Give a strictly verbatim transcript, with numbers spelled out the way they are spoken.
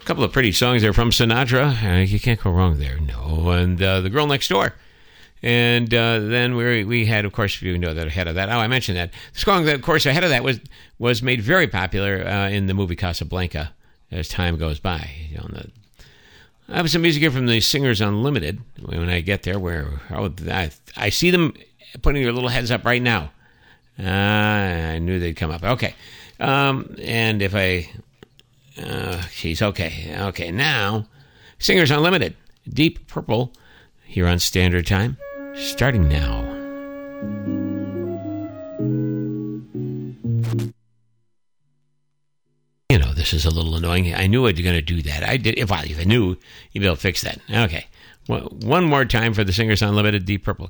couple of pretty songs there from Sinatra. Uh, you can't go wrong there. No. And uh, The Girl Next Door. And uh, then we we had, of course, you know that ahead of that. Oh, I mentioned that. The song that, of course, ahead of that was was made very popular uh, in the movie Casablanca as time goes by. You know, the, I have some music here from the Singers Unlimited when I get there, where oh, I, I see them putting their little heads up right now. Uh, I knew they'd come up. Okay. Um, and if I... Uh, geez, okay. Okay, now, Singers Unlimited, Deep Purple, here on Standard Time, starting now. You know, this is a little annoying. I knew I was going to do that. I did. If I, if I knew, you'd be able to fix that. Okay. Well, one more time for the Singers Unlimited, Deep Purple.